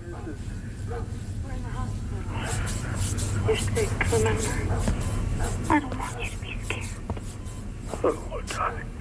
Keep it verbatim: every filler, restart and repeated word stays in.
We're in the hospital. You're sick, remember? I don't want you to be scared. Oh, darling.